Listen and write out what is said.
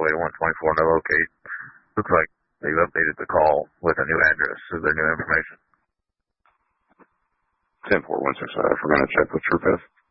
8124 no locate. Looks like they've updated the call with a new address. Is there new information? 10-4-1-6, we're going to check with TruePath.